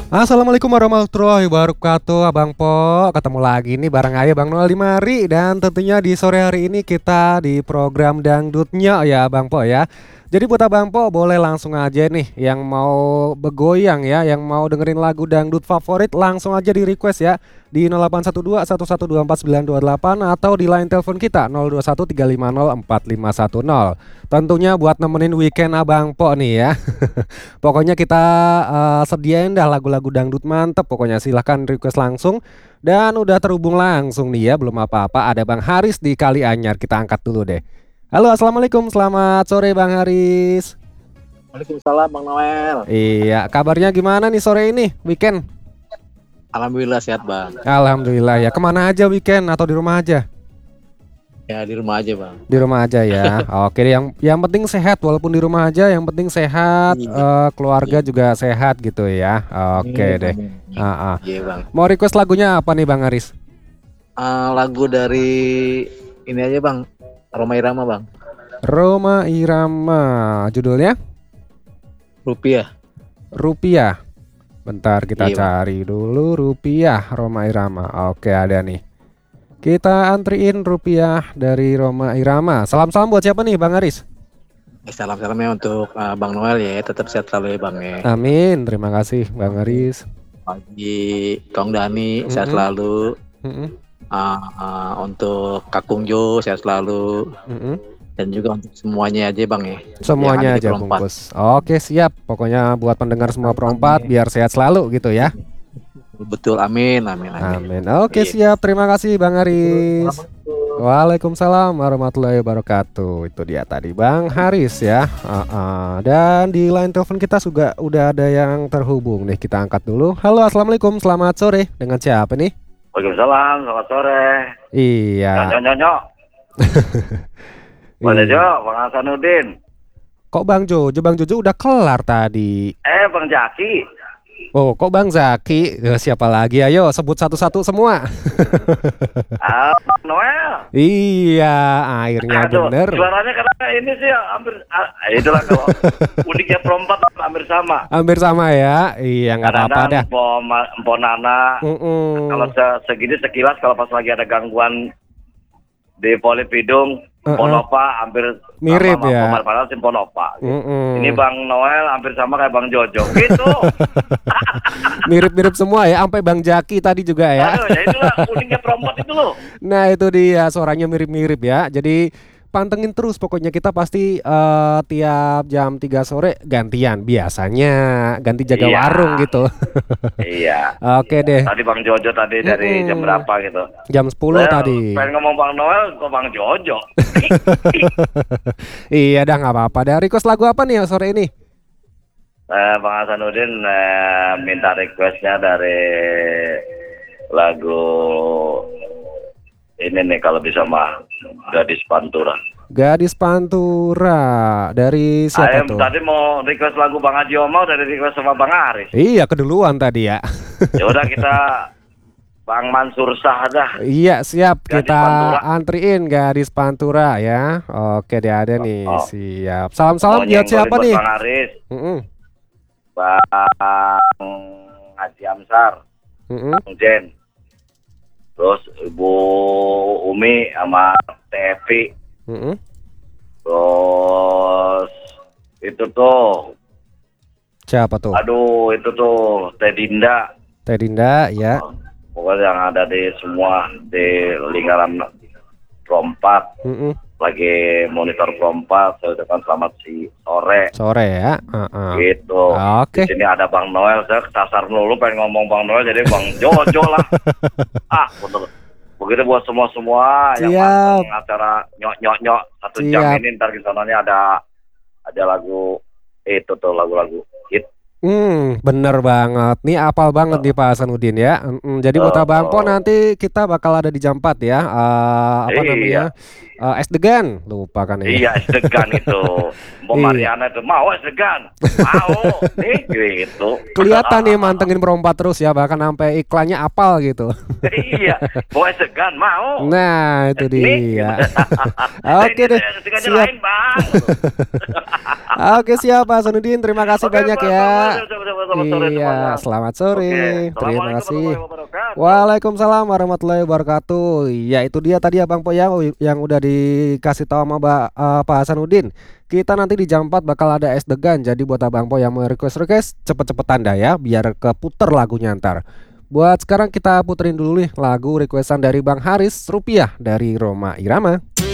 Assalamualaikum warahmatullahi wabarakatuh, Abang Po. Ketemu lagi nih bareng Ayah Bang Noel di mari. Dan tentunya di sore hari ini kita di program Dangdutnya ya Bang Po ya. Jadi buat Abang Po boleh langsung aja nih yang mau begoyang ya, yang mau dengerin lagu dangdut favorit langsung aja di request ya di 0812 1124 928 atau di line telepon kita 021 350 4510. Tentunya buat nemenin weekend Abang Po nih ya. Pokoknya kita sediain dah lagu-lagu dangdut mantep. Pokoknya silahkan request langsung. Dan udah terhubung langsung nih ya, belum apa-apa. Ada Bang Haris di Kalianyar. Kita angkat dulu deh. Halo, assalamualaikum. Selamat sore Bang Haris. Waalaikumsalam Bang Noel. Iya, kabarnya gimana nih sore ini? Weekend? Alhamdulillah sehat Bang. Alhamdulillah ya. Kemana aja weekend atau di rumah aja? Ya di rumah aja Bang. Di rumah aja ya. Oke, yang penting sehat walaupun di rumah aja. Yang penting sehat, Iya, keluarga iya. juga sehat gitu ya. Oke Amin, deh. amin, amin. Ah, ah. Iya Bang. Mau request lagunya apa nih Bang Haris? Lagu dari ini aja Bang. Rhoma Irama Bang. Roma Irama. Judulnya Rupiah. Rupiah. Bentar kita Iya Bang. cari dulu Rupiah Roma Irama. Oke, ada nih. Kita antriin Rupiah dari Roma Irama. Salam-salam buat siapa nih Bang Haris? Salam-salamnya untuk Bang Noel ya. Tetap sehat selalu ya Bang ya. Amin. Terima kasih Bang Haris. Bagi Kong Dani sehat Mm-mm, selalu. mm-mm, Untuk Kakung Jo sehat selalu. mm-mm. Dan juga untuk semuanya aja Bang ya. Yang ada Semuanya di aja Perompak. bungkus. Oke, siap. Pokoknya buat pendengar semua perompak Amin. biar sehat selalu gitu ya. Betul. Amin. Amin. Amin. Amin. Oke, Iya. siap. Terima kasih Bang Haris. Assalamualaikum. Waalaikumsalam warahmatullahi wabarakatuh. Itu dia tadi Bang Haris ya. Dan di line telepon kita juga udah ada yang terhubung nih. Kita angkat dulu. Halo, assalamualaikum. Selamat sore. Dengan siapa nih? Waalaikumsalam, selamat sore. Iya. Nyok, nyok, nyok. Boleh Iya. Jo, Bang Hasanuddin. Kok Bang Jojo? Bang Jojo udah kelar tadi. Bang Jaki. Oh, kok Bang Zaki? Siapa lagi? Ayo sebut satu-satu semua. Bang Noel. Iya, akhirnya Aduh, bener. suaranya karena ini sih hampir, itulah kalau uniknya perompak hampir sama. Hampir sama ya. Iya, nggak apa-apa dah. Kadang-kadang Mpo Nana, kalau segini sekilas kalau pas lagi ada gangguan di polip hidung, Ponopa hampir Mirip sama, ya. padahal si Ponopa. Mm-mm. Ini Bang Noel hampir sama kayak Bang Jojo. Gitu. Mirip-mirip semua ya, sampai Bang Jaki tadi juga ya. Aduh, ya itulah uniknya perompak itu loh. Nah, itu dia suaranya mirip-mirip ya. Jadi pantengin terus pokoknya kita pasti tiap jam 3 sore gantian. Biasanya ganti jaga Iya. warung gitu. Iya. Oke deh. Tadi Bang Jojo tadi dari jam berapa gitu? Jam 10 tadi. Pengen ngomong Bang Noel kok Bang Jojo. Iya dah nggak apa-apa. Dari request lagu apa nih sore ini? Bang Hasanuddin minta requestnya dari lagu ini nih kalau bisa mah Gadis Pantura. Gadis Pantura dari siapa tuh? Tadi mau request lagu Bang Haji Omar dari request sama Bang Aris. Iya keduluan tadi ya. Ya udah kita Bang Mansur Shah dah. Iya siap Gadis kita Pantura. antriin Gadis Pantura ya. Oke dia ada nih siap. Salam-salam Mau buat siapa nyenggolin nih? buat Bang Aris, Mm-mm, Bang Haji Amsar, mm-mm. Bang Jen, terus Ibu Umi sama Tevi, Mm-mm. terus itu tuh, Siapa tuh? aduh itu tuh Teh Dinda, Teh Dinda ya. pokoknya yang ada di semua di lingkaran perompak, Mm-mm. lagi monitor perompak, saya ucapkan selamat sore. Sore ya. Gitu. Oke. Di sini ada Bang Noel, saya kesasar dulu pengen ngomong Bang Noel jadi Bang Jojo lah. Betul. Begitu buat semua yang Siap. manteng acara nyok 1 jam Siap. ini ntar di sananya ada lagu itu tuh lagu-lagu hit. Bener banget. Nih apal banget nih Pak Hasanuddin ya. Jadi buat Abang Po nanti kita bakal ada di jam 4 ya. Apa Iya. namanya? Es Degan, lupa kan ya. Iya, es degan itu. Mbak Mariana itu mau es degan. Mau. Nih gitu. Kelihatan nih mantengin perompak terus ya, bahkan sampai iklannya apal gitu. Iya, mau es degan mau. Nah, itu dia. Oke deh. Siap. Lain, Bang. Oke, siap Pak Hasanuddin. Terima kasih Oke, banyak Pak, ya. selamat sore Iya, semuanya. selamat sore. Oke, Terima Assalamualaikum kasih. warahmatullahi wabarakatuh. Waalaikumsalam warahmatullahi wabarakatuh. Ya, itu dia tadi Abang Po yang udah dikasih tahu sama Pak Hasanuddin. Kita nanti di jam 4 bakal ada es degan. Jadi buat Abang Po yang mau request cepet-cepetan dah ya, biar keputer lagunya ntar. Buat sekarang kita puterin dulu nih lagu requestan dari Bang Haris Rupiah dari Roma Irama.